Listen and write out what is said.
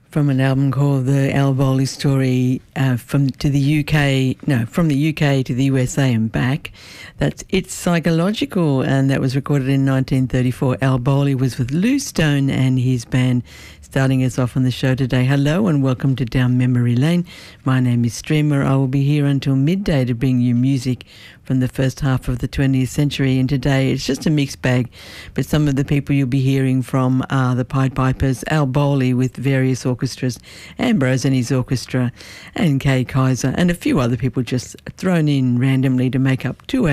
from an album called The Al Bowley Story, from the UK to the USA and back. That's It's Psychological, and that was recorded in 1934. Al Bowley was with Lou Stone and his band, starting us off on the show today. Hello and welcome to Down Memory Lane. My name is Streamer. I will be here until midday to bring you music from the first half of the 20th century. And today it's just a mixed bag, but some of the people you'll be hearing from are the Pied Pipers, Al Bowley with various orchestras, Ambrose and his orchestra, and Kay Kaiser, and a few other people just thrown in randomly to make up 2 hours